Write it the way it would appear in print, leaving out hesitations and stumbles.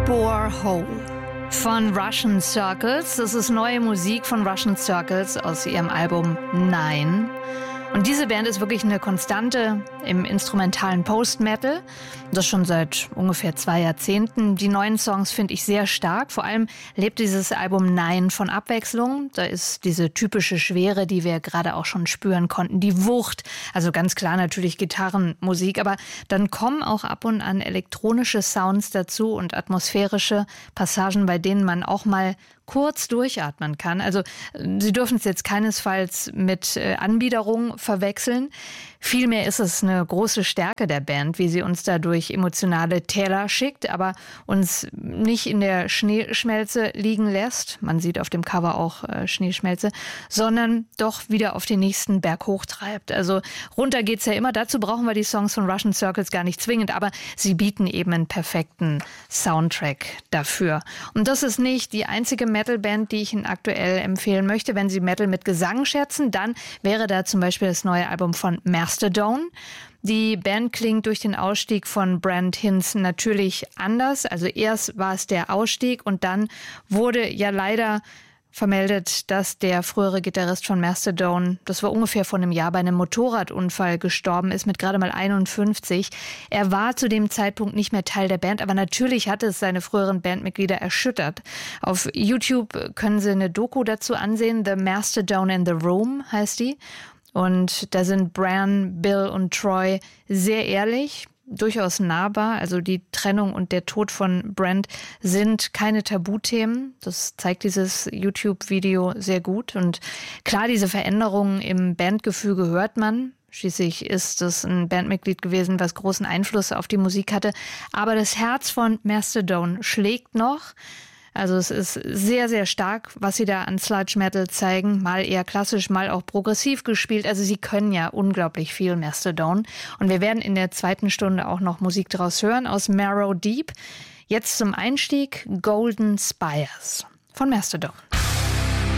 Borehole von Russian Circles. Das ist neue Musik von Russian Circles aus ihrem Album Nine. Und diese Band ist wirklich eine Konstante im instrumentalen Post-Metal. Das schon seit ungefähr 2 Jahrzehnten. Die neuen Songs finde ich sehr stark. Vor allem lebt dieses Album Nine von Abwechslung. Da ist diese typische Schwere, die wir gerade auch schon spüren konnten. Die Wucht, also ganz klar natürlich Gitarrenmusik. Aber dann kommen auch ab und an elektronische Sounds dazu und atmosphärische Passagen, bei denen man auch mal kurz durchatmen kann. Also Sie dürfen es jetzt keinesfalls mit Anbiederung verwechseln. Vielmehr ist es eine große Stärke der Band, wie sie uns da durch emotionale Täler schickt, aber uns nicht in der Schneeschmelze liegen lässt. Man sieht auf dem Cover auch Schneeschmelze, sondern doch wieder auf den nächsten Berg hochtreibt. Also runter geht's ja immer. Dazu brauchen wir die Songs von Russian Circles gar nicht zwingend, aber sie bieten eben einen perfekten Soundtrack dafür. Und das ist nicht die einzige Metalband, die ich Ihnen aktuell empfehlen möchte. Wenn Sie Metal mit Gesang schätzen, dann wäre da zum Beispiel das neue Album von Mastodon. Die Band klingt durch den Ausstieg von Brent Hinz natürlich anders. Also erst war es der Ausstieg und dann wurde ja leider vermeldet, dass der frühere Gitarrist von Mastodon, das war ungefähr vor einem Jahr, bei einem Motorradunfall gestorben ist, mit gerade mal 51. Er war zu dem Zeitpunkt nicht mehr Teil der Band, aber natürlich hatte es seine früheren Bandmitglieder erschüttert. Auf YouTube können Sie eine Doku dazu ansehen, The Mastodon in the Room heißt die. Und da sind Bran, Bill und Troy sehr ehrlich, durchaus nahbar. Also die Trennung und der Tod von Brent sind keine Tabuthemen. Das zeigt dieses YouTube-Video sehr gut. Und klar, diese Veränderungen im Bandgefüge hört man. Schließlich ist es ein Bandmitglied gewesen, was großen Einfluss auf die Musik hatte. Aber das Herz von Mastodon schlägt noch. Also es ist sehr, sehr stark, was sie da an Sludge Metal zeigen. Mal eher klassisch, mal auch progressiv gespielt. Also sie können ja unglaublich viel, Mastodon. Und wir werden in der zweiten Stunde auch noch Musik draus hören aus Marrow Deep. Jetzt zum Einstieg Golden Spires von Mastodon.